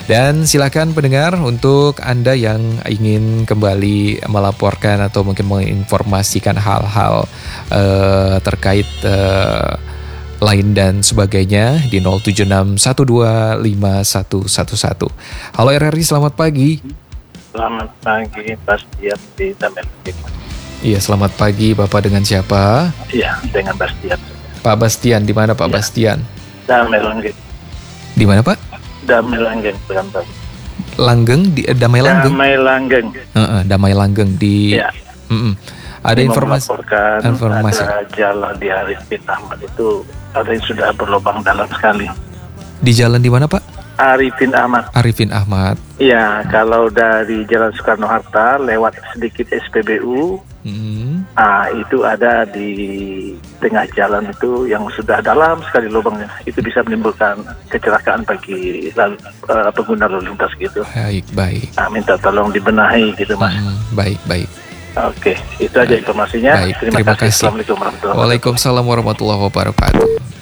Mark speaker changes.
Speaker 1: Dan silakan pendengar untuk Anda yang ingin kembali melaporkan atau mungkin menginformasikan hal-hal terkait lain dan sebagainya di 076125111. Halo RRI, selamat pagi.
Speaker 2: Selamat pagi, Bastian di Damai Langgeng.
Speaker 1: Iya, selamat pagi. Bapak dengan siapa?
Speaker 2: Iya, dengan Bastian.
Speaker 1: Pak Bastian, di mana Pak Bastian?
Speaker 2: Damai Langgeng.
Speaker 1: Di mana Pak?
Speaker 2: Damai Langgeng, Berantas.
Speaker 1: Langgeng, di Damai Langgeng.
Speaker 2: Damai Langgeng.
Speaker 1: Damai Langgeng di.
Speaker 2: Iya.
Speaker 1: Ada
Speaker 2: Ini
Speaker 1: informasi.
Speaker 2: ada jalan di Arifin Ahmad itu ada yang sudah berlubang dalam sekali.
Speaker 1: Di jalan di mana Pak?
Speaker 2: Arifin Ahmad.
Speaker 1: Arifin Ahmad.
Speaker 2: Iya, kalau dari Jalan Soekarno-Hatta lewat sedikit SPBU, itu ada di tengah jalan itu yang sudah dalam sekali lubangnya. Itu bisa menimbulkan kecelakaan bagi pengguna lalu lintas gitu.
Speaker 1: Baik.
Speaker 2: Minta tolong dibenahi gitu, Mas.
Speaker 1: Baik.
Speaker 2: Oke, itu aja informasinya.
Speaker 1: Baik, terima kasih.
Speaker 2: Assalamualaikum warahmatullahi wabarakatuh.
Speaker 1: Waalaikumsalam warahmatullahi wabarakatuh.